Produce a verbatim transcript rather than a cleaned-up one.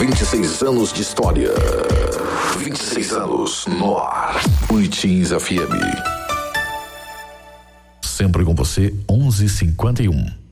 vinte e seis anos de história. vinte e seis anos no ar. Boitins F M. Sempre com você, onze e cinquenta e um.